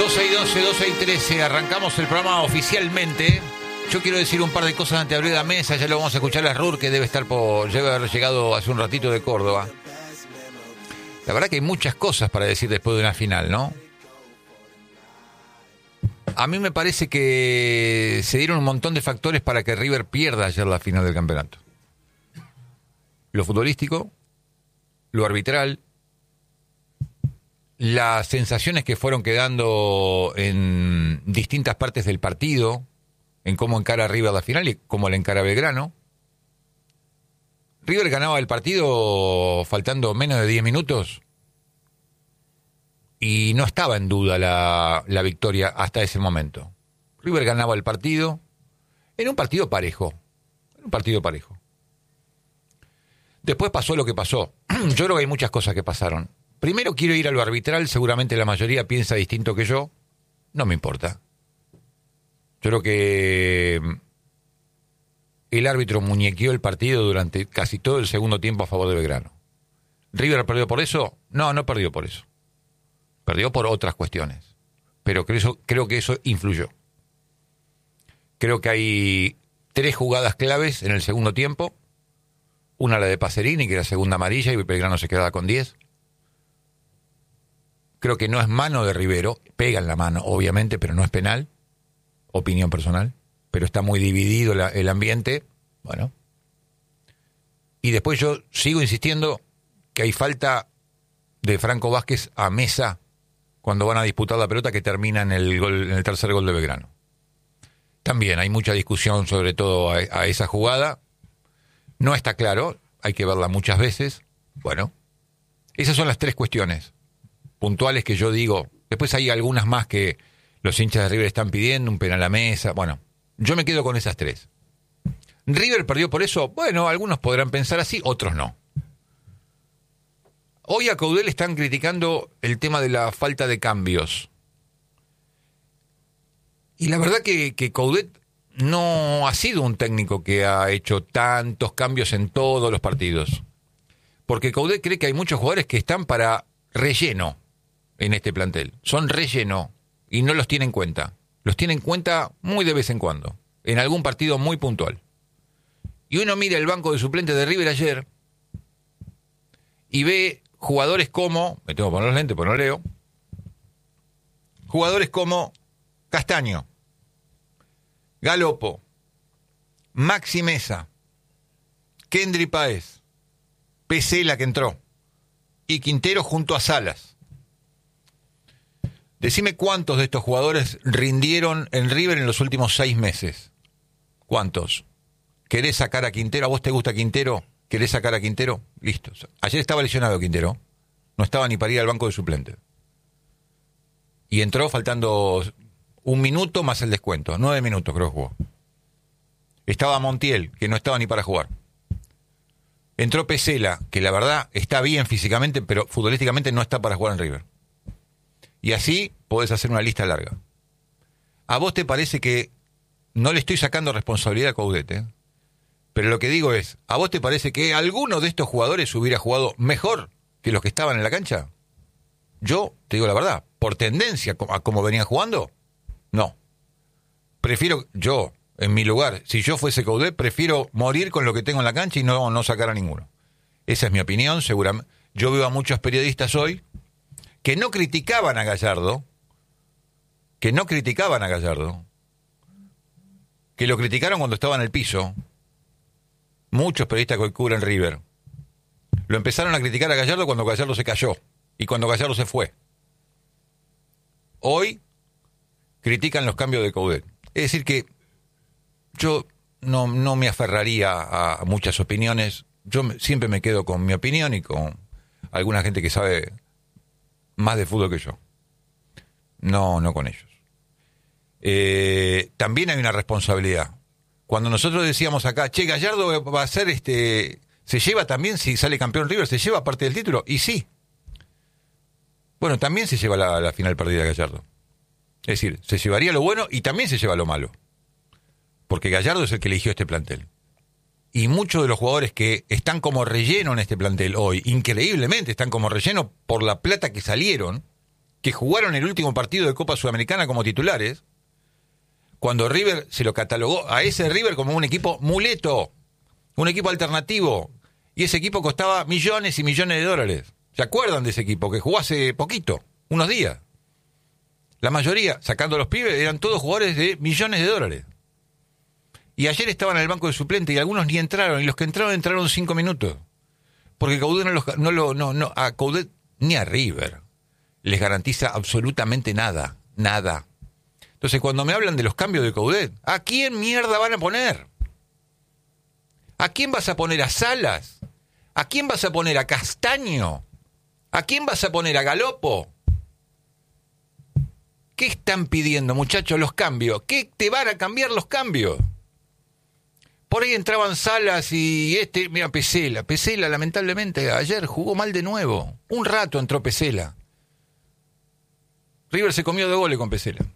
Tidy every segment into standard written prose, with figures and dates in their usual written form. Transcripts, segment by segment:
12:13, arrancamos el programa oficialmente. Yo quiero decir un par de cosas antes de abrir la mesa. Ya lo vamos a escuchar a Rur, que debe haber llegado hace un ratito de Córdoba. La verdad que hay muchas cosas para decir después de una final, ¿no? A mí me parece que se dieron un montón de factores para que River pierda ayer la final del campeonato. Lo futbolístico, lo arbitral, las sensaciones que fueron quedando en distintas partes del partido, en cómo encara River la final y cómo la encara Belgrano. River ganaba el partido faltando menos de 10 minutos y no estaba en duda la victoria hasta ese momento. River ganaba el partido en un partido parejo. Después pasó lo que pasó. Yo creo que hay muchas cosas que pasaron. Primero quiero ir a lo arbitral, seguramente la mayoría piensa distinto que yo. No me importa. Yo creo que el árbitro muñequeó el partido durante casi todo el segundo tiempo a favor de Belgrano. ¿River perdió por eso? No, no perdió por eso. Perdió por otras cuestiones. Pero creo que eso influyó. Creo que hay 3 jugadas claves en el segundo tiempo. Una la de Pacerini, que era segunda amarilla, y Belgrano se quedaba con 10. Creo que no es mano de Rivero, pega en la mano, obviamente, pero no es penal. Opinión personal. Pero está muy dividido el ambiente. Bueno. Y después yo sigo insistiendo que hay falta de Franco Vázquez a Mesa cuando van a disputar la pelota, que termina en el tercer gol de Belgrano. También hay mucha discusión sobre todo a esa jugada. No está claro, hay que verla muchas veces. Bueno, esas son las 3 cuestiones puntuales que yo digo. Después hay algunas más que los hinchas de River están pidiendo, un penal a Mesa. Bueno, yo me quedo con esas 3. ¿River perdió por eso? Bueno, algunos podrán pensar así, otros no. Hoy a Coudet le están criticando el tema de la falta de cambios. Y la verdad que Coudet no ha sido un técnico que ha hecho tantos cambios en todos los partidos. Porque Coudet cree que hay muchos jugadores que están para relleno en este plantel. Son relleno y no los tiene en cuenta. Los tiene en cuenta muy de vez en cuando, en algún partido muy puntual. Y uno mira el banco de suplentes de River ayer y ve jugadores como, me tengo que poner los lentes porque no leo, jugadores como Castaño, Galopo, Maxi Mesa, Kendry Páez, Pesela, que entró, y Quintero junto a Salas. Decime cuántos de estos jugadores rindieron en River en los últimos 6 meses. ¿Cuántos? ¿Querés sacar a Quintero? ¿A vos te gusta Quintero? ¿Querés sacar a Quintero? Listo. Ayer estaba lesionado Quintero. No estaba ni para ir al banco de suplentes. Y entró faltando 1 minuto más el descuento. 9 minutos creo que jugó. Estaba Montiel, que no estaba ni para jugar. Entró Pesela, que la verdad está bien físicamente, pero futbolísticamente no está para jugar en River. Y así podés hacer una lista larga. ¿A vos te parece que no le estoy sacando responsabilidad a Coudet, pero lo que digo es, ¿a vos te parece que alguno de estos jugadores hubiera jugado mejor que los que estaban en la cancha? Yo te digo la verdad, por tendencia a cómo venían jugando, no. Prefiero, yo, en mi lugar, si yo fuese Coudet, prefiero morir con lo que tengo en la cancha y no sacar a ninguno. Esa es mi opinión, seguramente. Yo veo a muchos periodistas hoy que no criticaban a Gallardo, que lo criticaron cuando estaba en el piso. Muchos periodistas que hoy cubren River lo empezaron a criticar a Gallardo cuando Gallardo se cayó y cuando Gallardo se fue. Hoy critican los cambios de Coudet. Es decir que yo no me aferraría a muchas opiniones. Yo siempre me quedo con mi opinión y con alguna gente que sabe más de fútbol que yo. No con ellos. También hay una responsabilidad. Cuando nosotros decíamos acá, che, Gallardo va a ser se lleva también, si sale campeón River, se lleva parte del título, y sí. Bueno, también se lleva la final perdida Gallardo. Es decir, se llevaría lo bueno y también se lleva lo malo. Porque Gallardo es el que eligió este plantel. Y muchos de los jugadores que están como relleno en este plantel hoy, increíblemente están como relleno por la plata que salieron, que jugaron el último partido de Copa Sudamericana como titulares, cuando River se lo catalogó a ese River como un equipo muleto, un equipo alternativo, y ese equipo costaba millones y millones de dólares. ¿Se acuerdan de ese equipo que jugó hace poquito, unos días? La mayoría, sacando a los pibes, eran todos jugadores de millones de dólares. Y ayer estaban en el banco de suplentes y algunos ni entraron, y los que entraron 5 minutos. Porque Coudet a Coudet ni a River les garantiza absolutamente nada. Entonces, cuando me hablan de los cambios de Coudet, ¿a quién mierda van a poner? ¿A quién vas a poner? ¿A Salas? ¿A quién vas a poner? ¿A Castaño? ¿A quién vas a poner? ¿A Galopo? ¿Qué están pidiendo, muchachos, los cambios? ¿Qué te van a cambiar los cambios? Por ahí entraban Salas y mira, Pesela, lamentablemente, ayer jugó mal de nuevo. Un rato entró Pesela. River se comió 2 goles con Pesela.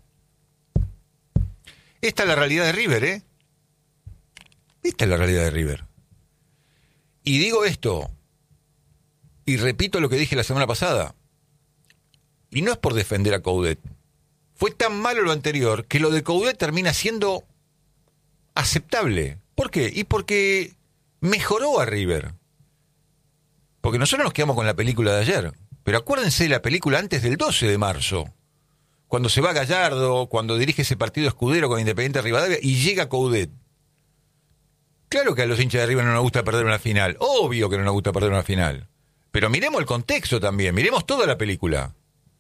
Esta es la realidad de River, ¿eh? Esta es la realidad de River. Y digo esto, y repito lo que dije la semana pasada, y no es por defender a Coudet. Fue tan malo lo anterior que lo de Coudet termina siendo aceptable. ¿Por qué? Y porque mejoró a River. Porque nosotros nos quedamos con la película de ayer. Pero acuérdense de la película antes del 12 de marzo. Cuando se va Gallardo, cuando dirige ese partido escudero con Independiente Rivadavia y llega Coudet. Claro que a los hinchas de River no nos gusta perder una final. Obvio que no nos gusta perder una final. Pero miremos el contexto también. Miremos toda la película.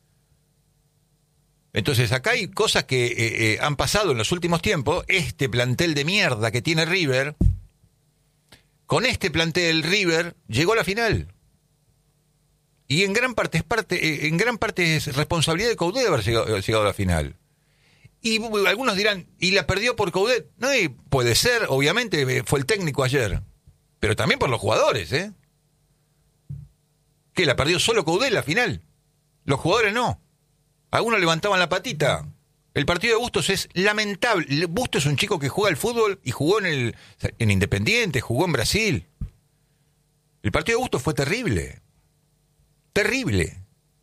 Entonces acá hay cosas que han pasado en los últimos tiempos. Este plantel de mierda que tiene River, con este plantel River llegó a la final. Y en gran parte es responsabilidad de Coudet de haber llegado a la final. Y algunos dirán, ¿y la perdió por Coudet? No, puede ser, obviamente, fue el técnico ayer. Pero también por los jugadores, ¿eh? ¿Qué, la perdió solo Coudet la final? Los jugadores no. Algunos levantaban la patita. El partido de Bustos es lamentable. Bustos es un chico que juega al fútbol y jugó en Independiente, jugó en Brasil. El partido de Bustos fue terrible. Terrible.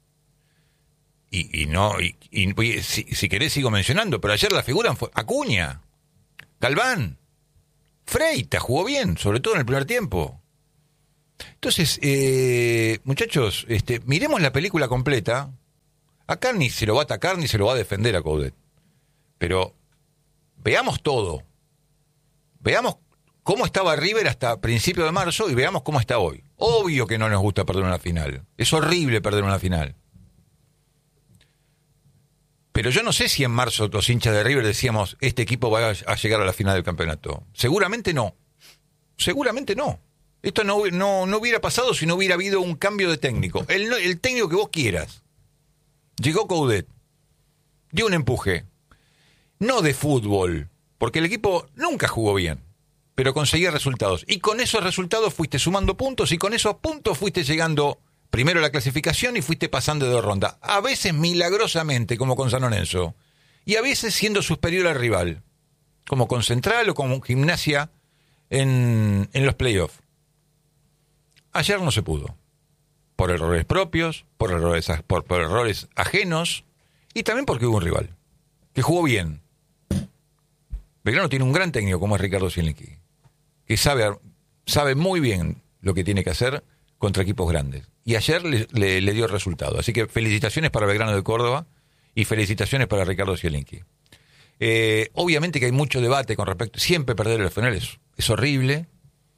Si querés sigo mencionando, pero ayer la figura fue Acuña, Galván, Freitas jugó bien, sobre todo en el primer tiempo. Entonces, muchachos, miremos la película completa. Acá ni se lo va a atacar ni se lo va a defender a Coudet. Pero veamos todo. Veamos cómo estaba River hasta principios de marzo y veamos cómo está hoy. Obvio que no nos gusta perder una final. Es horrible perder una final. Pero yo no sé si en marzo los hinchas de River decíamos, este equipo va a llegar a la final del campeonato. Seguramente no. Seguramente no. Esto no hubiera pasado si no hubiera habido un cambio de técnico. El técnico que vos quieras. Llegó Coudet. Dio un empuje. No de fútbol, porque el equipo nunca jugó bien, pero conseguía resultados. Y con esos resultados fuiste sumando puntos y con esos puntos fuiste llegando primero a la clasificación y fuiste pasando de 2 rondas. A veces milagrosamente, como con San Lorenzo, y a veces siendo superior al rival, como con Central o como Gimnasia en los playoffs. Ayer no se pudo. Por errores propios, por errores ajenos, y también porque hubo un rival que jugó bien. Belgrano tiene un gran técnico como es Ricardo Zielinski, que sabe muy bien lo que tiene que hacer contra equipos grandes. Y ayer le dio resultado. Así que felicitaciones para Belgrano de Córdoba y felicitaciones para Ricardo Zielinski. Obviamente que hay mucho debate con respecto. Siempre perder el final es horrible.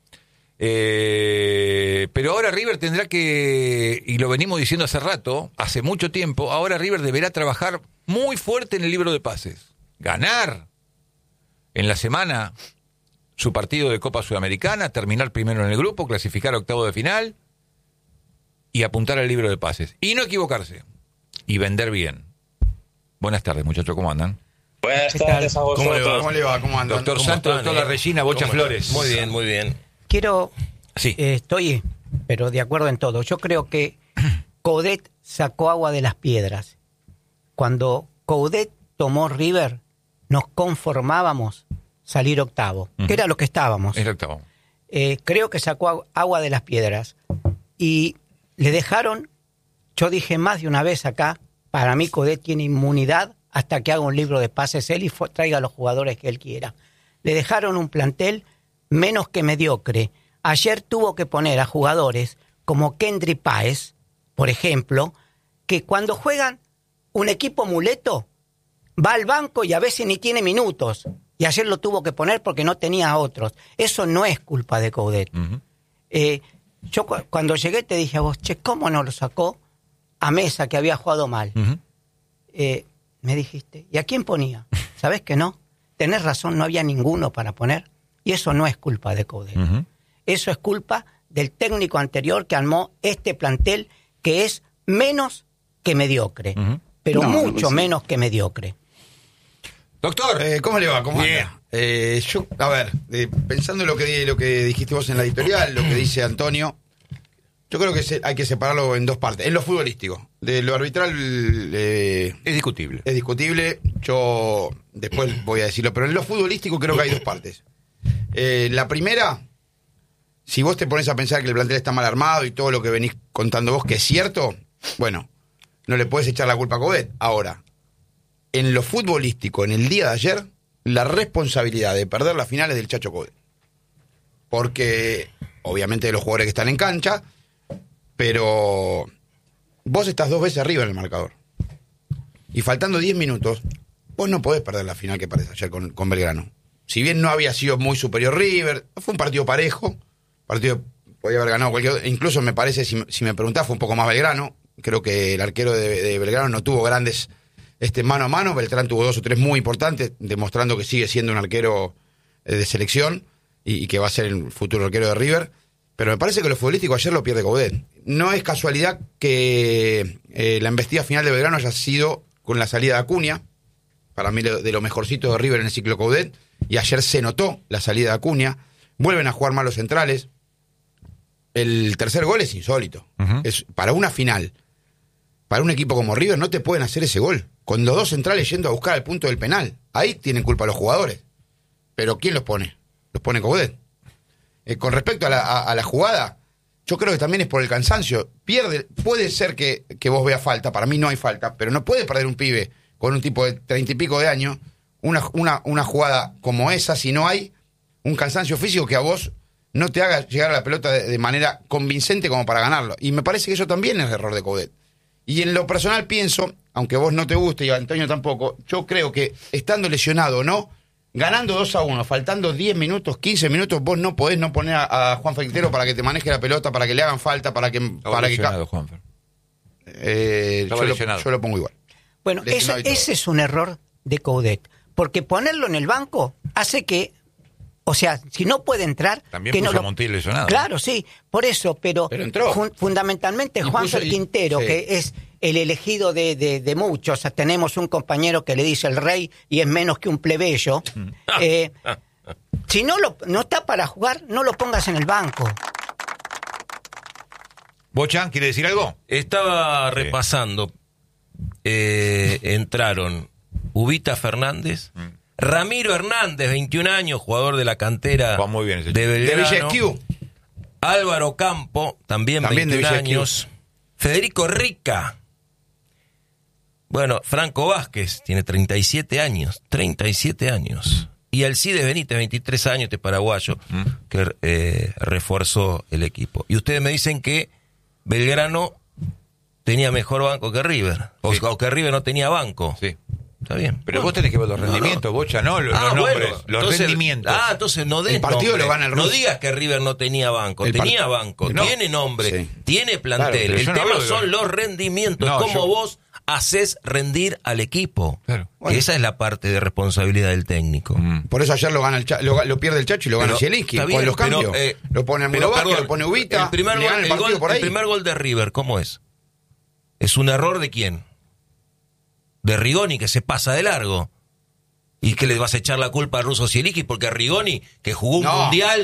Pero ahora River tendrá que, y lo venimos diciendo hace rato, hace mucho tiempo, ahora River deberá trabajar muy fuerte en el libro de pases. Ganar en la semana su partido de Copa Sudamericana, terminar primero en el grupo, clasificar a octavo de final y apuntar al libro de pases. Y no equivocarse. Y vender bien. Buenas tardes, muchachos, ¿cómo andan? Buenas tardes a vosotros. ¿Cómo le va? ¿Cómo andan? Doctor Santos, doctora Regina, Bocha Flores. Muy bien, muy bien. Sí. Estoy, pero de acuerdo en todo. Yo creo que Coudet sacó agua de las piedras. Cuando Coudet tomó River, nos conformábamos salir octavo, que era lo que estábamos. Era octavo. Creo que sacó agua de las piedras. Y le dejaron, yo dije más de una vez acá, Para mí Coudet tiene inmunidad hasta que haga un libro de pases él y traiga a los jugadores que él quiera. Le dejaron un plantel menos que mediocre. Ayer tuvo que poner a jugadores como Kendry Páez, por ejemplo, que cuando juegan un equipo muleto va al banco y a veces ni tiene minutos. Y ayer lo tuvo que poner porque no tenía a otros. Eso no es culpa de Coudet. Uh-huh. Yo cuando llegué te dije a vos, che, ¿cómo no lo sacó a Mesa que había jugado mal? Uh-huh. Me dijiste, ¿y a quién ponía? ¿Sabés que no? Tenés razón, no había ninguno para poner. Y eso no es culpa de Coudet. Uh-huh. Eso es culpa del técnico anterior que armó este plantel que es menos que mediocre. Uh-huh. Pero No, mucho sí. menos que mediocre. Doctor, ¿Cómo le va? ¿Cómo Bien. anda? Yo, a ver, pensando en lo que dijiste vos en la editorial, lo que dice Antonio, yo creo que hay que separarlo en dos partes. En lo futbolístico, de lo arbitral es discutible. es discutible, yo después voy a decirlo, pero en lo futbolístico creo que hay dos partes. La primera, si vos te pones a pensar que el plantel está mal armado y todo lo que venís contando vos que es cierto, bueno, no le puedes echar la culpa a Coudet. Ahora, en lo futbolístico, en el día de ayer, la responsabilidad de perder las finales del Chacho Coudet. Porque, obviamente, de los jugadores que están en cancha, pero vos estás 2 veces arriba en el marcador. Y faltando 10 minutos, vos no podés perder la final que perdés ayer con Belgrano. Si bien no había sido muy superior River, fue un partido parejo, partido podía haber ganado cualquier... Incluso me parece, si me preguntás, fue un poco más Belgrano. Creo que el arquero de Belgrano no tuvo grandes mano a mano. Beltrán tuvo 2 o 3 muy importantes, demostrando que sigue siendo un arquero de selección y que va a ser el futuro arquero de River. Pero me parece que lo futbolístico ayer lo pierde Coudet. No es casualidad que la embestida final de Belgrano haya sido con la salida de Acuña, para mí de lo mejorcito de River en el ciclo Coudet, y ayer se notó la salida de Acuña. Vuelven a jugar mal los centrales. El tercer gol es insólito. Uh-huh. Es para una final. Para un equipo como River no te pueden hacer ese gol. Con los 2 centrales yendo a buscar el punto del penal. Ahí tienen culpa los jugadores. Pero ¿quién los pone? Los pone Coudet. Con respecto a la jugada, yo creo que también es por el cansancio. Puede ser que vos veas falta, para mí no hay falta, pero no puede perder un pibe con un tipo de 30 y pico de años una jugada como esa si no hay un cansancio físico que a vos no te haga llegar a la pelota de manera convincente como para ganarlo. Y me parece que eso también es error de Coudet. Y en lo personal pienso, aunque a vos no te guste y a Antonio tampoco, yo creo que estando lesionado o no, ganando 2-1, faltando 10 minutos, 15 minutos, vos no podés no poner a Juanfer Quintero para que te maneje la pelota, para que le hagan falta, para que... Juanfer. Yo lo pongo igual. Bueno, ese es un error de Coudet, porque ponerlo en el banco hace que, o sea, si no puede entrar... También que puso no a Montiel lesionado. Claro, sí, por eso, pero entró. Fundamentalmente Juanfer Quintero, sí, que es el elegido de muchos. O sea, tenemos un compañero que le dice el rey y es menos que un plebeyo. Si no está para jugar, no lo pongas en el banco. ¿Bochan quiere decir algo? Estaba repasando. Entraron Ubita Fernández, Ramiro Hernández, 21 años, jugador de la cantera Va muy bien ese de Belgrano. De Villa Álvaro Campo, también 21 años. Federico Rica. Bueno, Franco Vázquez, tiene 37 años. 37 años. Y Alcides Benítez, 23 años, este paraguayo, que reforzó el equipo. Y ustedes me dicen que Belgrano tenía mejor banco que River. Sí. O que River no tenía banco. Sí. Está bien. Pero vos tenés que ver los rendimientos, Bocha, no los nombres, los entonces, rendimientos. Entonces no des El partido nombre. lo gana el No ruso. digas que River no tenía banco. Tenía banco, No. tiene nombre, Sí. tiene plantel. Claro, pero el yo no tema hablo de son los rendimientos. No, Cómo yo- vos haces rendir al equipo. Claro. Bueno. Esa es la parte de responsabilidad del técnico. Por eso ayer lo pierde el Chacho y lo gana Pero, Zielinski. está bien, Con los pero, cambios. Lo pone a pero, Vázquez, perdón, lo pone Ubita. El primer, le gol, gana el partido por ahí. el primer gol de River, ¿cómo es? ¿Es un error de quién? De Rigoni, que se pasa de largo. ¿Y que le vas a echar la culpa a Russo Zielinski? Porque Rigoni, que jugó un No. mundial,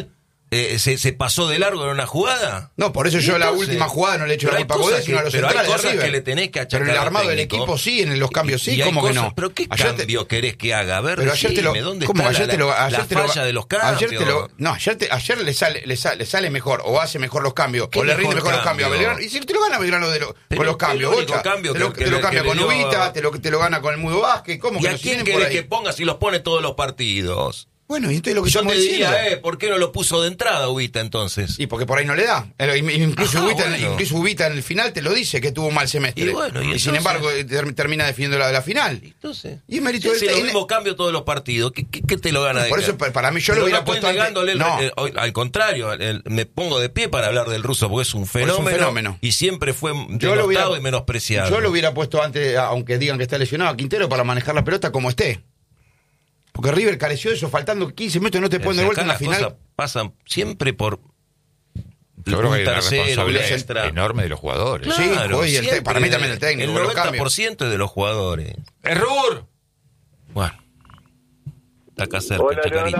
se pasó de largo en una jugada. No, por eso yo la última jugada no le echo la culpa a Godet, sino a los centrales. Hay cosas que le tenés que achacar. Pero en el armado del equipo sí, en los cambios sí, ¿cómo que no? ¿Pero qué cambio querés que haga? A ver, pero ayer ¿dónde está la falla de los cambios? Ayer le sale mejor, o hace mejor los cambios, o le rinde mejor los cambios a Belgrano. Y si te lo gana Belgrano con los cambios, Bocha, te lo cambia con Ubita, te lo gana con el Mudo Vázquez, ¿cómo que no? ¿Y a quién querés que ponga si los pone todos los partidos? Bueno, y entonces lo que yo te diría, ¿por qué no lo puso de entrada Ubita entonces? Y porque por ahí no le da. Incluso Ubita en el final te lo dice que tuvo un mal semestre. Y sin embargo termina definiendo la final. Entonces, y es mérito del el mismo cambio todos los partidos. ¿Qué te lo gana? Por eso para mí yo lo hubiera puesto al contrario, me pongo de pie para hablar del ruso porque es un fenómeno. Y siempre fue denostado y menospreciado. Yo lo hubiera puesto antes, aunque digan que está lesionado, a Quintero para manejar la pelota como esté. Porque River careció de eso, faltando 15 minutos no te ponen de vuelta en la final. Pasan siempre por yo creo que hay una responsabilidad extra enorme de los jugadores. Claro, sí, para mí también el técnico. El 90% de los jugadores. ¡Error! Bueno. Está acá cerca, hola, Chacarita.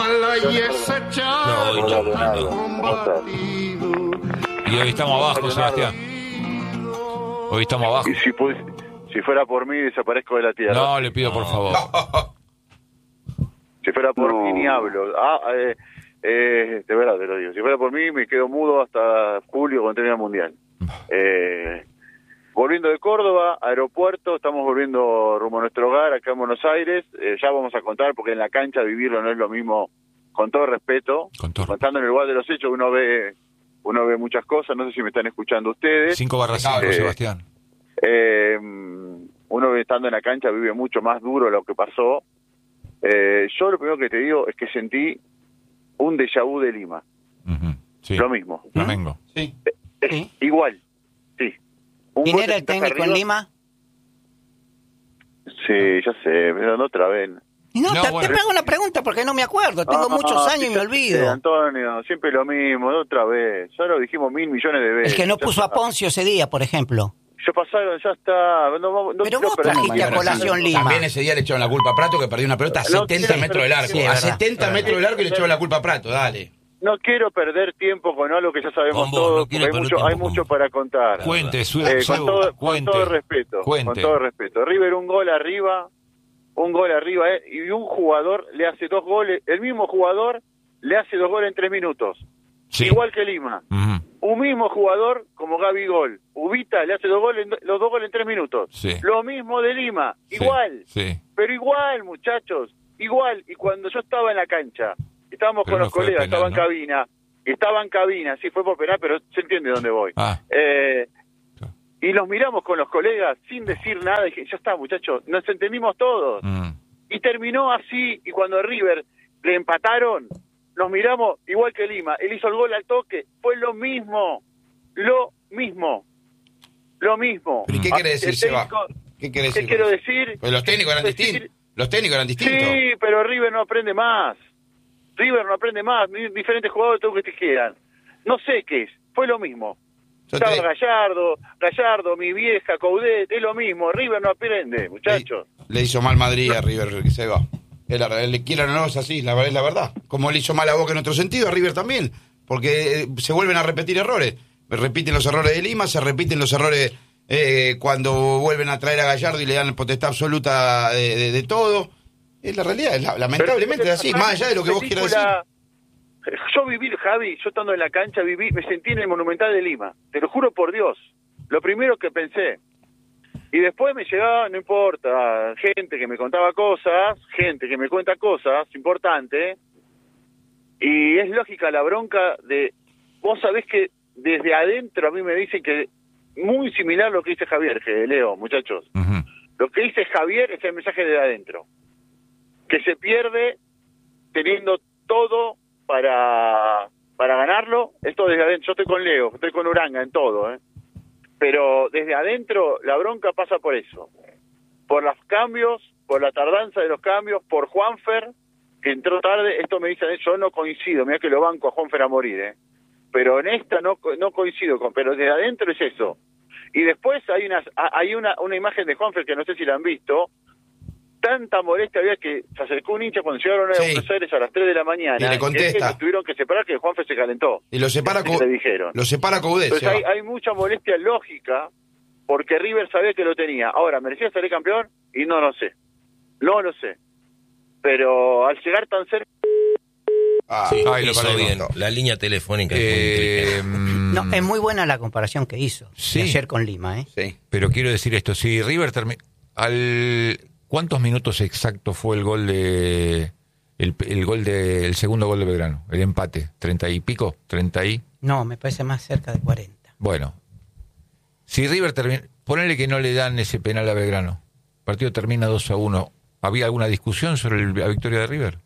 Y hoy estamos abajo, Sebastián. Hoy estamos abajo. Y si fuera por mí, desaparezco de la tierra. No, le pido por favor. Si fuera por mí, ni hablo. De verdad te lo digo. Si fuera por mí, me quedo mudo hasta julio cuando termine el Mundial. Volviendo de Córdoba, aeropuerto, estamos volviendo rumbo a nuestro hogar acá en Buenos Aires. Ya vamos a contar, porque en la cancha vivirlo no es lo mismo, con todo respeto. Contando en el lugar de los hechos, uno ve muchas cosas. No sé si me están escuchando ustedes. 5/5, Sebastián. Uno estando en la cancha vive mucho más duro lo que pasó. Yo lo primero que te digo es que sentí un déjà vu de Lima. Sí. Lo mismo. Flamengo. Sí. Igual, sí. ¿Quién era el técnico en Lima? Sí, ya sé, pero no otra vez. No, te hago una pregunta porque no me acuerdo. Tengo muchos años y me olvido. Antonio, siempre lo mismo, otra vez. Ya lo dijimos 1.000 millones de veces. El que no puso a Poncio ese día, por ejemplo. Ya pasaron, ya está. Pero vos trajiste a colación Lima. También ese día le echaron la culpa a Prato, que perdió una pelota a 70 metros del arco. Sí, a 70 metros del arco y le echaron la culpa a Prato, dale. No quiero perder tiempo con algo que ya sabemos todos, porque hay mucho para contar. Cuente, con todo respeto. Con todo respeto. River un gol arriba, y un jugador le hace 2 goles. El mismo jugador le hace 2 goles en 3 minutos. Sí. Igual que Lima. Un mismo jugador como Gabigol. Ubita le hace los 2 goles en 3 minutos. Sí. Lo mismo de Lima. Igual. Sí. Pero igual, muchachos. Igual. Y cuando yo estaba en la cancha, estábamos con los colegas, penal, estaba en cabina. Sí, fue por penal, pero se entiende dónde voy. Y los miramos con los colegas sin decir nada. Y dije, ya está, muchachos, nos entendimos todos. Y terminó así. Y cuando a River le empataron, nos miramos igual que Lima. Él hizo el gol al toque. Fue lo mismo. ¿Pero ¿y qué quiere decir, Seba? ¿Qué quiero decir? Pues los técnicos eran distintos. Sí, pero River no aprende más. Diferentes jugadores, todo lo que te quieran. No sé qué es. Fue lo mismo. Estaba Gallardo, mi vieja, Coudet, es lo mismo. River no aprende, muchachos. Le hizo mal Madrid a River, que se va. Él quiera o no, es así, es la verdad. Como le hizo mal a Boca en otro sentido, a River también. Porque se vuelven a repetir errores. Repiten los errores de Lima, se repiten los errores cuando vuelven a traer a Gallardo y le dan potestad absoluta de todo. Es la realidad, lamentablemente es así, más allá de lo que vos quieras decir. Yo viví, Javi, yo estando en la cancha, me sentí en el Monumental de Lima. Te lo juro por Dios. Lo primero que pensé. Y después me llegaba, no importa, gente que me contaba cosas, gente que me cuenta cosas importantes. Y es lógica la bronca de... Vos sabés que desde adentro a mí me dicen que muy similar a lo que dice Javier, que Leo, muchachos. Lo que dice Javier es el mensaje de adentro. Que se pierde teniendo todo para ganarlo. Esto desde adentro. Yo estoy con Leo, estoy con Uranga en todo, Pero desde adentro la bronca pasa por eso. Por los cambios, por la tardanza de los cambios, por Juanfer, que entró tarde. Esto me dicen, yo no coincido, mirá que lo banco a Juanfer a morir, pero en esta no coincido pero desde adentro es eso. Y después hay una imagen de Juanfer que no sé si la han visto, tan tanta molestia había que se acercó un hincha cuando llegaron a Buenos Aires a las 3 de la mañana. Y le contesta. Que tuvieron que separar, que Juanfe se calentó. Y lo separa dijeron. Lo separa Coudet. Entonces hay mucha molestia lógica porque River sabía que lo tenía. Ahora, ¿merecía salir campeón? Y no lo sé. No lo sé. Pero al llegar tan cerca... Sí, lo hizo bien. La línea telefónica. No, es muy buena la comparación que hizo de ayer con Lima, ¿eh? Sí. Pero quiero decir esto, si River ¿cuántos minutos exactos fue el gol de el segundo gol de Belgrano? El empate, 30 y pico, 30 y... No, me parece más cerca de 40. Bueno, si River ponele que no le dan ese penal a Belgrano, el partido termina 2-1. ¿Había alguna discusión sobre la victoria de River?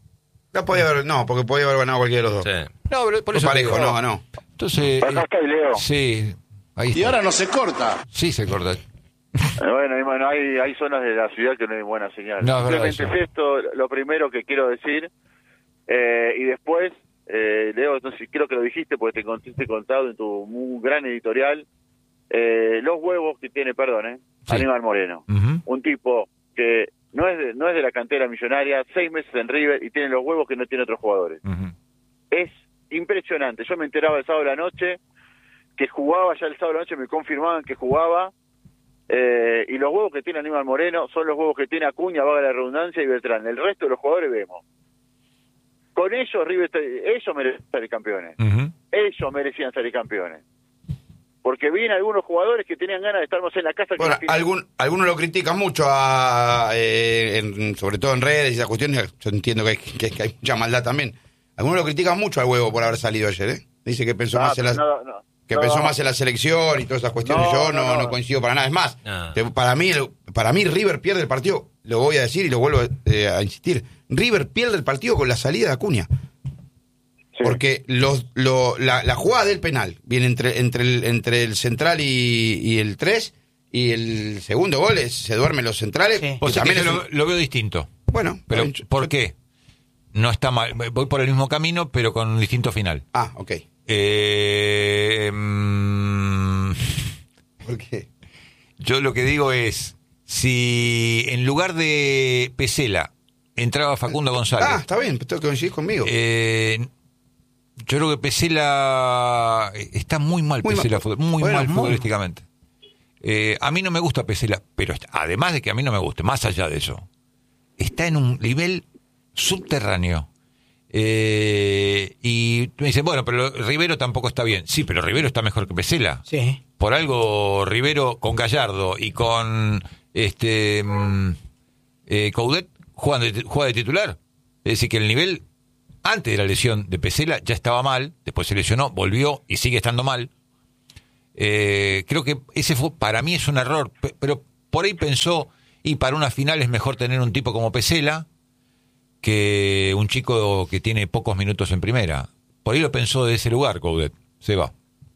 Porque podía haber ganado cualquiera de los dos. Sí. No, pero por eso parejo, no ganó. Entonces, Acá está el Leo. sí, ahí está. Y ahora no se corta. Sí, se corta. Bueno, hay zonas de la ciudad que no hay buena señal. No, simplemente es esto lo primero que quiero decir. Y después, Leo, entonces creo que lo dijiste porque te contado en tu muy gran editorial, los huevos que tiene, Aníbal Moreno. Uh-huh. Un tipo que no es de la cantera millonaria, 6 meses en River y tiene los huevos que no tiene otros jugadores. Uh-huh. Es impresionante. Yo me enteraba el sábado de la noche que jugaba, ya el sábado de la noche me confirmaban que jugaba, y los huevos que tiene Aníbal Moreno son los huevos que tiene Acuña, valga la redundancia, y Beltrán. El resto de los jugadores vemos. Con ellos River, ellos merecían salir campeones. Uh-huh. Ellos merecían salir campeones. Porque vi algunos jugadores que tenían ganas de estar más en la casa. Bueno, algunos lo critican mucho, sobre todo en redes y esas cuestiones. Yo entiendo que hay mucha maldad también. Algunos lo critican mucho al huevo por haber salido ayer, ¿eh? Dice que pensó más en más en la selección y todas esas cuestiones. Yo no coincido para nada. Es más, para mí River pierde el partido, lo voy a decir y lo vuelvo a insistir. River pierde el partido con la salida de Acuña. Sí. Porque la jugada del penal viene entre el central y el 3, y el segundo gol se duermen los centrales. Sí. O sea que lo veo distinto. Bueno, pero ¿por qué? No está mal, voy por el mismo camino, pero con un distinto final. Ah, ok. ¿Por qué? Yo lo que digo es, si en lugar de Pesela entraba Facundo González... Ah, está bien, tengo que coincidir conmigo. Yo creo que Pesela está muy mal, muy mal futbolísticamente. A mí no me gusta Pesela, pero además de que a mí no me guste, más allá de eso, está en un nivel subterráneo. Y me dicen, bueno, pero Rivero tampoco está bien. Sí, pero Rivero está mejor que Pesela. Sí. Por algo Rivero con Gallardo y con Coudet juega de titular. Es decir, que el nivel antes de la lesión de Pesela ya estaba mal, después se lesionó, volvió y sigue estando mal. Creo que ese para mí es un error, pero por ahí pensó, y para una final es mejor tener un tipo como Pesela que un chico que tiene pocos minutos en primera. Por ahí lo pensó de ese lugar, Coudet. Se va.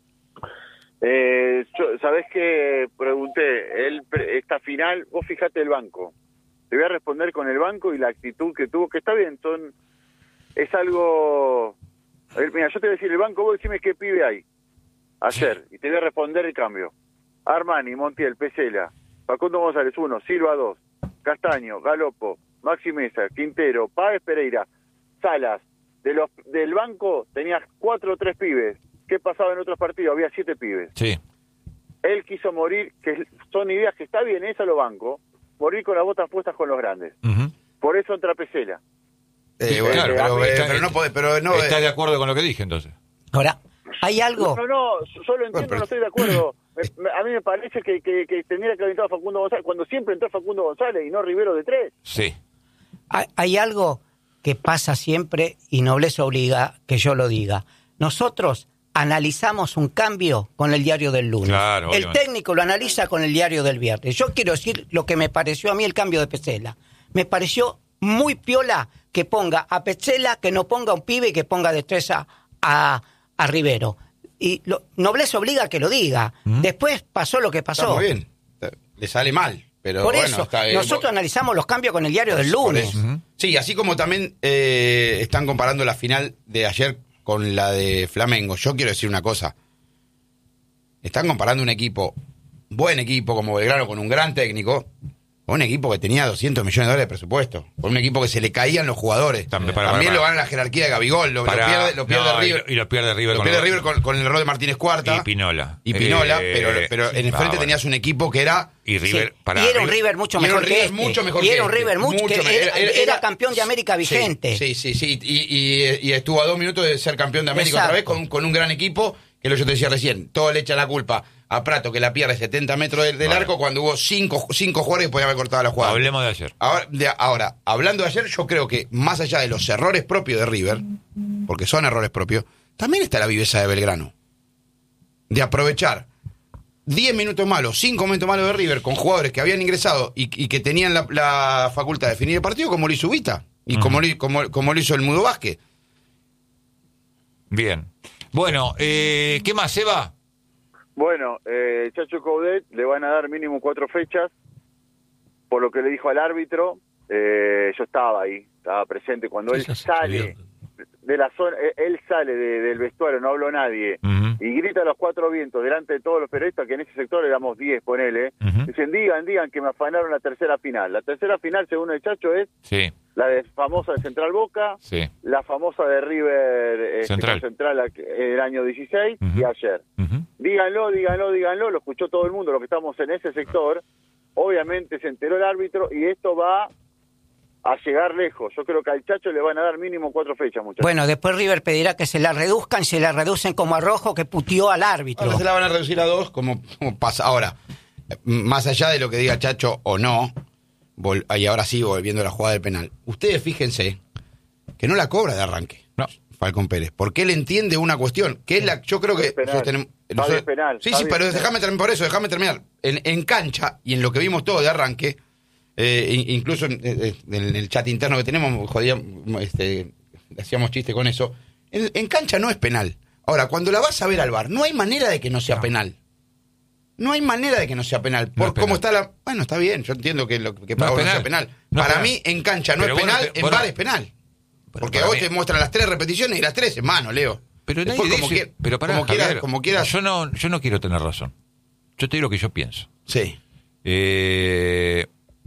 ¿Sabés qué? Pregunté, esta final, vos fijate el banco. Te voy a responder con el banco y la actitud que tuvo, que está bien, es algo... Mira, yo te voy a decir el banco, vos decime qué pibe hay ayer, y te voy a responder el cambio. Armani, Montiel, Pesela, Facundo González 1, Silva 2, Castaño, Galopo, Maxi Mesa, Quintero, Páez Pereira, Salas. Del banco tenías 4 o 3 pibes. ¿Qué pasaba en otros partidos? Había 7 pibes. Sí. Él quiso morir, que son ideas que está bien, esa lo banco, morir con las botas puestas con los grandes. Uh-huh. Por eso entra Pesela. Claro, pero no ¿estás de acuerdo con lo que dije entonces? Ahora, ¿hay algo? No, solo entiendo, no estoy de acuerdo. A mí me parece que tendría que haber entrado Facundo González, cuando siempre entró Facundo González y no Rivero de 3. Sí. Hay algo que pasa siempre, y nobleza obliga que yo lo diga. Nosotros analizamos un cambio con el diario del lunes. Claro, el técnico lo analiza con el diario del viernes. Yo quiero decir lo que me pareció a mí el cambio de Pesela. Me pareció muy piola que ponga a Pesela, que no ponga a un pibe y que ponga de 3 a Rivero. Y nobleza obliga que lo diga. Después pasó lo que pasó. Está muy bien. Le sale mal. Pero por bueno, eso, nosotros analizamos los cambios con el diario del lunes. Sí, así como también están comparando la final de ayer con la de Flamengo. Yo quiero decir una cosa. Están comparando un buen equipo como Belgrano, con un gran técnico, Con un equipo que tenía 200 millones de dólares de presupuesto. Con un equipo que se le caían los jugadores. También lo gana la jerarquía de Gabigol. Lo pierde River. Y lo pierde River. Lo pierde River con el error de Martínez Cuarta. Y Pinola. Pero en el frente tenías un equipo que era... Y River, y era un River mucho mejor que este. Y era un River mucho era campeón de América vigente. Sí. Y estuvo a 2 minutos de ser campeón de América otra vez con un gran equipo, que lo yo te decía recién. Todos le echan la culpa a Prato, que la pierde 70 metros del arco, cuando hubo 5 jugadores que podían haber cortado la jugada. Hablemos de ayer. Ahora, hablando de ayer, yo creo que más allá de los errores propios de River, porque son errores propios, también está la viveza de Belgrano. De aprovechar 10 minutos malos, 5 momentos malos de River con jugadores que habían ingresado y que tenían la facultad de definir el partido, como lo hizo Ubita y como lo hizo el Mudo Vázquez. Bien. Bueno, ¿qué más, Seba? Bueno, Chacho Coudet le van a dar mínimo 4 fechas, por lo que le dijo al árbitro. Yo estaba ahí, estaba presente cuando él sale de la zona, él sale del vestuario, no habló nadie, y grita a los 4 vientos delante de todos los periodistas, que en ese sector éramos 10, ponele, dicen, digan que me afanaron la tercera final. La tercera final, según el Chacho, es la famosa de Central Boca, la famosa de River Central el año 16 y ayer. Díganlo, lo escuchó todo el mundo, lo que estamos en ese sector. Obviamente se enteró el árbitro y esto va a llegar lejos. Yo creo que al Chacho le van a dar mínimo 4 fechas, muchachos. Bueno, después River pedirá que se la reduzcan, se la reducen como a Rojo, que puteó al árbitro. Ahora se la van a reducir a 2, como pasa. Ahora, más allá de lo que diga Chacho o no, y ahora sí, volviendo a la jugada del penal, ustedes fíjense que no la cobra de arranque. No. Falcón Pérez, porque él entiende una cuestión, que es la... Yo creo que... penal. Sí, pero déjame terminar. En cancha, y en lo que vimos todo de arranque, incluso en el chat interno que tenemos, hacíamos chiste con eso, en cancha no es penal. Ahora, cuando la vas a ver al VAR, no hay manera de que no sea penal. No hay manera de que no sea penal. Por cómo está la... Bueno, está bien, yo entiendo que para vos no sea penal. Para mí, en cancha no es penal, en VAR es penal. Porque hoy te muestran las 3 repeticiones y las 3 en mano, Leo. Pero después, como quieras. Yo no quiero tener razón. Yo te digo lo que yo pienso. Sí. Él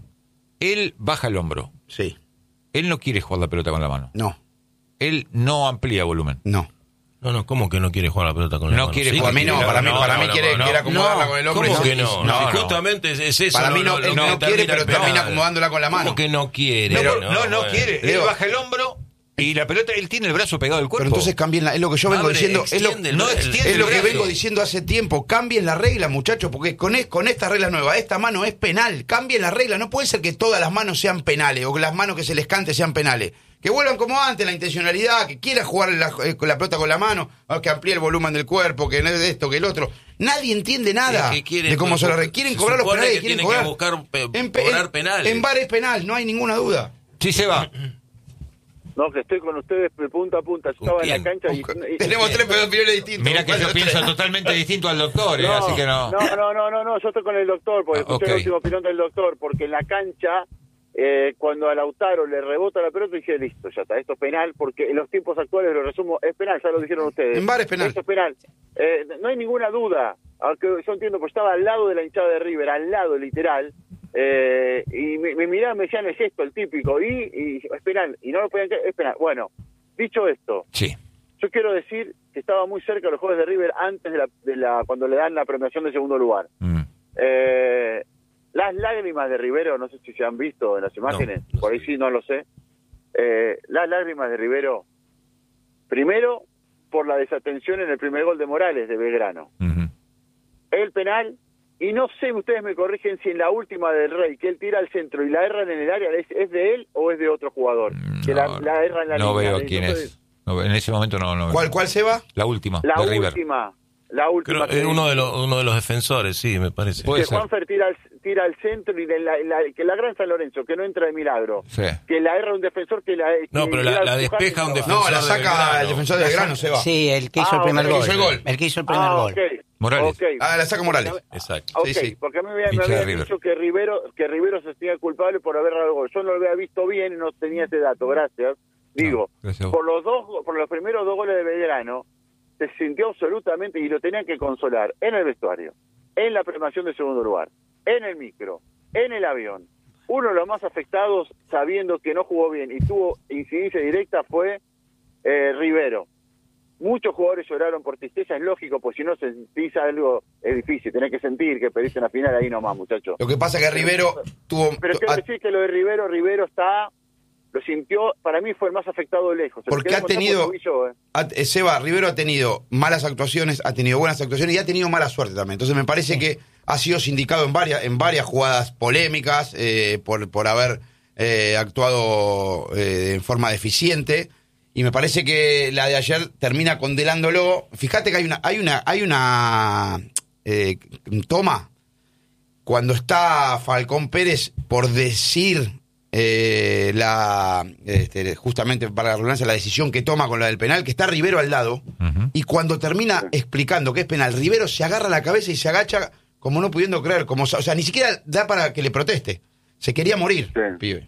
baja el hombro. Sí. Él no quiere jugar la pelota con la mano. No. Él no amplía volumen. No. No, ¿cómo que no quiere jugar la pelota con la mano? No quiere jugar. Para mí quiere acomodarla con el hombro. ¿Cómo que no? Justamente es eso. Para mí no quiere, pero termina acomodándola con la mano. ¿Cómo que no quiere? No quiere. Él baja el hombro y la pelota, él tiene el brazo pegado al cuerpo. Pero entonces cambien es lo que yo vengo diciendo. Es lo que vengo diciendo hace tiempo. Cambien la regla, muchachos, porque con esta regla nueva, esta mano es penal. Cambien la regla. No puede ser que todas las manos sean penales o que las manos que se les cante sean penales. Que vuelvan como antes, la intencionalidad, que quieran jugar con la pelota con la mano, que amplíe el volumen del cuerpo, que no es de esto, que el otro. Nadie entiende nada de cómo se lo quieren cobrar los penales. Quieren que buscar cobrar penales. En VAR es penal, no hay ninguna duda. Sí, se va. No, que estoy con ustedes de punta a punta. Yo estaba en la cancha y tenemos 3 opiniones distintas. Mira que yo pienso totalmente distinto al doctor, así que no. No, yo estoy con el doctor, porque escuché la última opinión del doctor, porque en la cancha, cuando a Lautaro le rebota la pelota, dije, listo, ya está, esto es penal, porque en los tiempos actuales, lo resumo, es penal, ya lo dijeron ustedes. En VAR es penal. Esto es penal. No hay ninguna duda, aunque yo entiendo, pues estaba al lado de la hinchada de River, al lado, literal, y me miraban, me decían, es esto, el típico, y es penal, y no lo podían creer, es penal. Bueno, dicho esto, sí, yo quiero decir que estaba muy cerca de los jugadores de River antes de la cuando le dan la premiación de segundo lugar. Las lágrimas de Rivero, no sé si se han visto en las imágenes, no por ahí sí, no lo sé. Las lágrimas de Rivero, primero por la desatención en el primer gol de Morales de Belgrano. El penal, y no sé, ustedes me corrigen si en la última del Rey, que él tira al centro y la erran en el área, ¿es de él o es de otro jugador? Que la erra en la no línea. No veo quién es. No, en ese momento no. ¿Cuál se va? La última. La de River. última. Creo, uno de los defensores, sí, me parece. Que Juanfer tira al centro y que la gran San Lorenzo, que no entra de milagro. Sí. Que la erra un defensor que la... No, pero la despeja un defensor. No, la saca el defensor de Belgrano, se va. Sí, el que hizo el primer gol. El que hizo el primer gol. Okay. Morales. Okay. La saca Morales. Exacto. Okay, sí. Porque a mí me habían dicho que Rivero se sentía culpable por haber dado el gol. Yo no lo había visto bien y no tenía ese dato, gracias. Digo, gracias. por los primeros 2 goles de Belgrano, se sintió absolutamente, y lo tenían que consolar, en el vestuario, en la premiación de segundo lugar, en el micro, en el avión, uno de los más afectados, sabiendo que no jugó bien y tuvo incidencia directa, fue Rivero. Muchos jugadores lloraron por tristeza, es lógico, pues si no sentís algo, es difícil, tenés que sentir que perdiste una final ahí nomás, muchachos. Lo que pasa es que Rivero tuvo... Pero quiero decir que lo de Rivero está... Lo sintió, para mí fue el más afectado de lejos. Porque ha tenido... Seba, Rivero ha tenido malas actuaciones, ha tenido buenas actuaciones y ha tenido mala suerte también. Entonces me parece que ha sido sindicado en varias jugadas polémicas por haber actuado en forma deficiente. Y me parece que la de ayer termina condenándolo. Fíjate que hay una toma cuando está Falcón Pérez por decir justamente para la redundancia, la decisión que toma con la del penal, que está Rivero al lado, y cuando termina explicando que es penal, Rivero se agarra la cabeza y se agacha como no pudiendo creer, o sea, ni siquiera da para que le proteste. Se quería morir, pibe.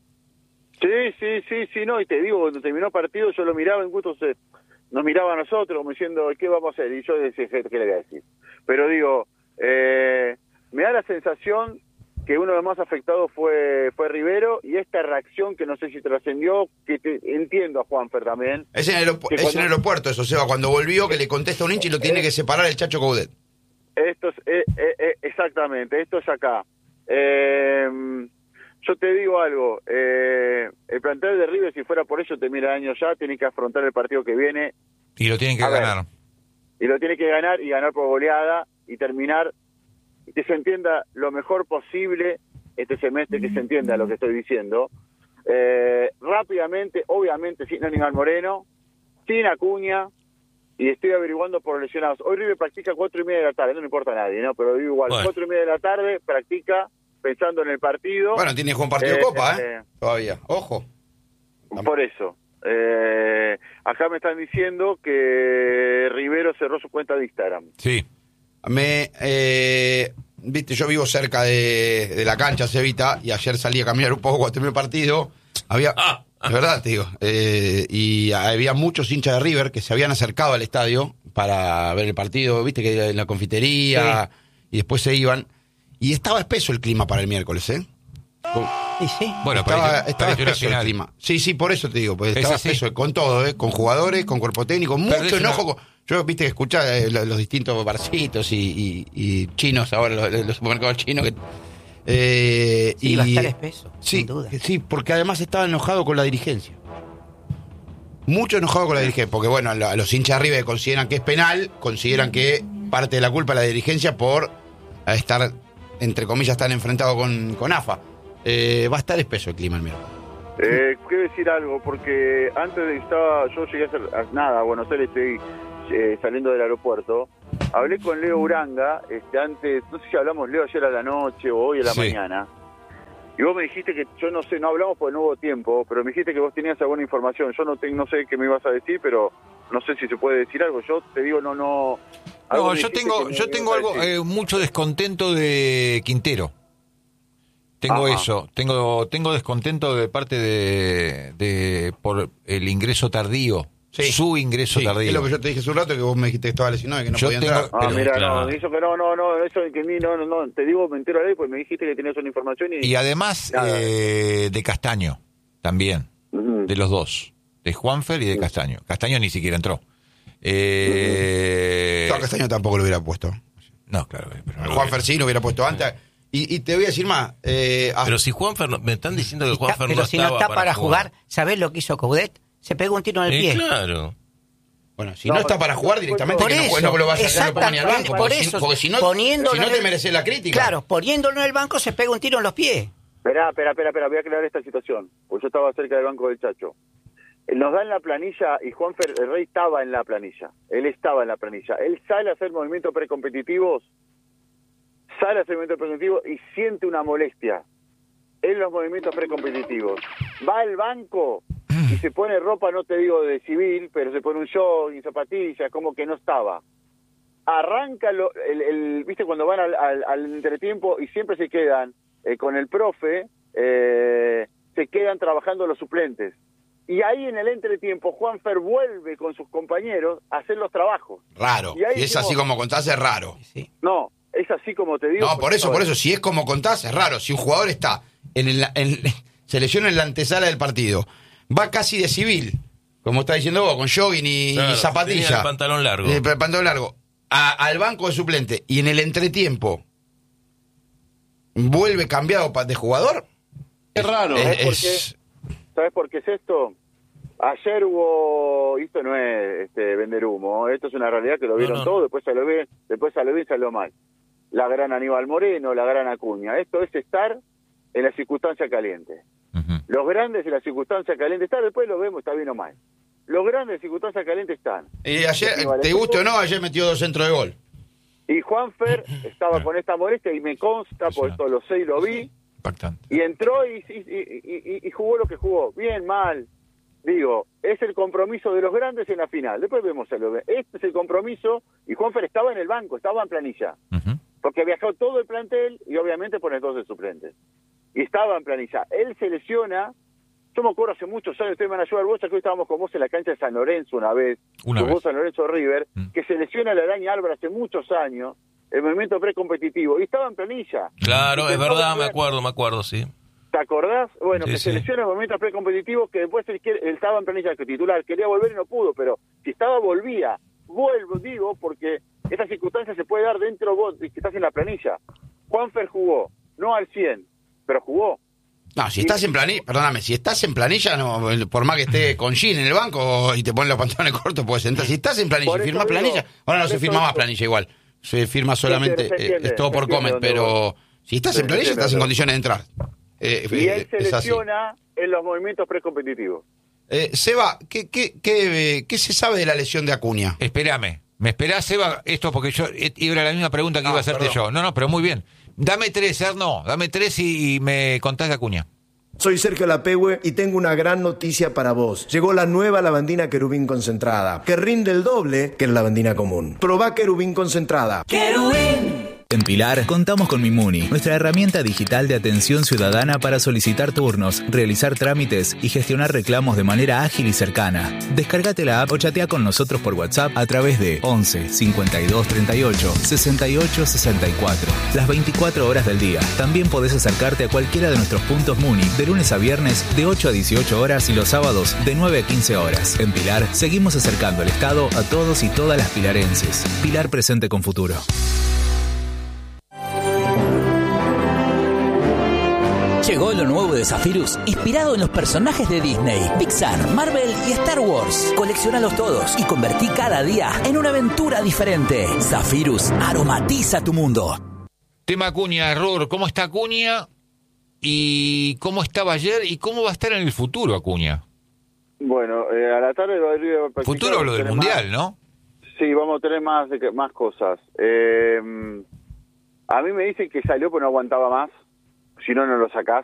Sí, no, y te digo, cuando terminó el partido yo lo miraba, incluso nos miraba a nosotros como diciendo, ¿qué vamos a hacer? Y yo decía, ¿qué le voy a decir? Pero digo, me da la sensación que uno de los más afectados fue Rivero, y esta reacción que no sé si trascendió, que entiendo a Juanfer también. Es en el aeropuerto eso, Seba, cuando volvió que le contesta a un hincha y lo tiene que separar el Chacho Coudet. Exactamente, esto es acá. Yo te digo algo, el plantel de River, si fuera por ello, termina el año ya, tiene que afrontar el partido que viene. Y lo tienen que ganar. Y lo tiene que ganar, y ganar por goleada, y terminar, que se entienda lo mejor posible este semestre, que se entienda lo que estoy diciendo. Rápidamente, obviamente, sin Aníbal Moreno, sin Acuña, y estoy averiguando por lesionados. Hoy River practica 4:30 de la tarde, no me importa a nadie, ¿no? Pero digo igual, 4:30 de la tarde, practica pensando en el partido. Bueno, tiene que jugar un partido de Copa, todavía, ojo. Por eso. Acá me están diciendo que Rivero cerró su cuenta de Instagram. Sí. Viste, yo vivo cerca de la cancha, Cevita, y ayer salí a caminar un poco cuando terminé el partido. Había, de verdad te digo, y había muchos hinchas de River que se habían acercado al estadio para ver el partido, viste que en la confitería, y después se iban. Y estaba espeso el clima para el miércoles, ¿eh? Sí. Bueno, estaba espeso el clima. Sí, por eso te digo, pues estaba espeso con todo, con jugadores, con cuerpo técnico, mucho enojo. Yo, viste, que escuchaba los distintos barcitos y chinos ahora, los supermercados chinos. Sí, va a estar espeso, sin duda. Sí, porque además estaba enojado con la dirigencia. Mucho enojado con la dirigencia, porque bueno, los hinchas de River consideran que es penal, consideran que parte de la culpa de la dirigencia por estar, entre comillas, tan enfrentado con AFA. Va a estar espeso el clima el miércoles. Quiero decir algo, porque antes de yo llegué a Buenos Aires, estoy saliendo del aeropuerto. Hablé con Leo Uranga, antes, no sé si hablamos, Leo, ayer a la noche o hoy a la mañana. Y vos me dijiste que, yo no sé, no hablamos porque no hubo tiempo, pero me dijiste que vos tenías alguna información. Yo no sé qué me ibas a decir, pero no sé si se puede decir algo. Yo te digo, no. No, yo tengo algo, mucho descontento de Quintero. Tengo eso, tengo descontento de parte de por el ingreso tardío. Sí. Su ingreso tardío. Es lo que yo te dije hace un rato, que vos me dijiste que estaba lesionado y que no podía entrar. Mira, claro. Eso que no, eso que mí no, te digo, me entero ahí, pues me dijiste que tenías una información y además de Castaño, también, de los dos, de Juanfer y de Castaño. Castaño ni siquiera entró. Yo a Castaño tampoco lo hubiera puesto. No, claro. Pero Juanfer sí lo hubiera puesto antes. Y te voy a decir más. Pero si Juanfer, me están diciendo que Juanfer pero si no está para jugar, ¿sabés lo que hizo Coudet? Se pegó un tiro en el pie. Claro. Bueno, si no está para jugar directamente, por que eso, no lo vas a hacer, no lo ponga ni al banco. Porque si no te mereces la crítica. Claro, poniéndolo en el banco se pega un tiro en los pies. Espera, voy a aclarar esta situación, porque yo estaba cerca del banco del Chacho. Nos dan la planilla y Juanfer, el Rey estaba en la planilla. Él estaba en la planilla. Él sale a hacer movimientos precompetitivos, y siente una molestia en los movimientos precompetitivos. Va al banco y se pone ropa, no te digo de civil, pero se pone un jogging, zapatillas, como que no estaba. Arranca viste cuando van al entretiempo y siempre se quedan con el profe, se quedan trabajando los suplentes. Y ahí en el entretiempo Juanfer vuelve con sus compañeros a hacer los trabajos. Raro. Y es así como contás, es raro. Sí. No, es así como te digo. No, por eso, si es como contás, es raro. Si un jugador está se lesiona en la antesala del partido. Va casi de civil, como está diciendo vos, con jogging y zapatilla. Tenía el pantalón largo. El pantalón largo. Al banco de suplente. Y en el entretiempo vuelve cambiado de jugador. Es raro. ¿Sabes por qué es esto? Ayer hubo, esto no es vender humo, esto es una realidad que lo vieron todo, después salió bien, salió mal. La gran Aníbal Moreno, la gran Acuña, esto es estar en la circunstancia caliente. Uh-huh. Los grandes en la circunstancia caliente están, después lo vemos, está bien o mal. Los grandes en circunstancia caliente están. Y ayer, te guste o no, ayer metió 2 centros de gol. Y Juanfer estaba con esta molestia y me consta, por esto lo sé y lo vi, impactante. Y entró y jugó lo que jugó, bien, mal. Digo, es el compromiso de los grandes en la final. Después vemos este es el compromiso, y Juanfer estaba en el banco, estaba en planilla. Uh-huh. Porque viajó todo el plantel y obviamente pone 12 suplentes. Y estaba en planilla. Él se lesiona. Yo me acuerdo hace muchos años, usted me van a ayudar, vos, que hoy estábamos con vos en la cancha de San Lorenzo una vez. Vos San Lorenzo River, que se lesiona la Araña Álvarez hace muchos años, el movimiento precompetitivo, y estaba en planilla. Claro, es verdad, me acuerdo, sí. ¿Te acordás? Bueno, sí, que se lesiona en momentos precompetitivos, que después él estaba en planilla de titular, quería volver y no pudo, pero si estaba, volvía. Vuelvo, digo, porque esta circunstancia se puede dar dentro vos, que estás en la planilla. Juanfer jugó, no al 100, pero jugó. No, si estás en planilla, perdóname, si estás en planilla, no, por más que esté con jean en el banco y te ponen los pantalones cortos, puedes entrar. Si estás en planilla y firmas planilla, ahora no se firma más planilla igual, se firma solamente, es todo por Comet, pero si estás en planilla, estás en condiciones de entrar. Y él se lesiona en los movimientos precompetitivos. Seba, ¿qué se sabe de la lesión de Acuña? Espérame, ¿me esperás, Seba? Esto porque yo era la misma pregunta que iba a hacerte yo. No, pero muy bien. Dame 3, Erno, dame 3 y me contás de Acuña. Soy Sergio Lapehue y tengo una gran noticia para vos. Llegó la nueva lavandina Querubín concentrada, que rinde el doble que la lavandina común. Probá Querubín concentrada. ¡Querubín! En Pilar contamos con Mimuni, nuestra herramienta digital de atención ciudadana para solicitar turnos, realizar trámites y gestionar reclamos de manera ágil y cercana. Descárgate la app o chatea con nosotros por WhatsApp a través de 11 52 38 68 64. Las 24 horas del día. También podés acercarte a cualquiera de nuestros puntos Muni de lunes a viernes de 8 a 18 horas y los sábados de 9 a 15 horas. En Pilar seguimos acercando el Estado a todos y todas las pilarenses. Pilar presente con futuro. Llegó lo nuevo de Zephyrus, inspirado en los personajes de Disney, Pixar, Marvel y Star Wars. Colecciónalos todos y convertí cada día en una aventura diferente. Zephyrus aromatiza tu mundo. Tema Acuña, Rur, ¿cómo está Acuña? ¿Y cómo estaba ayer? ¿Y cómo va a estar en el futuro Acuña? Bueno, a la tarde va a ir... Futuro hablo del Mundial, ¿no? Sí, vamos a tener más cosas. A mí me dicen que salió pero no aguantaba más. Si no, no lo sacás.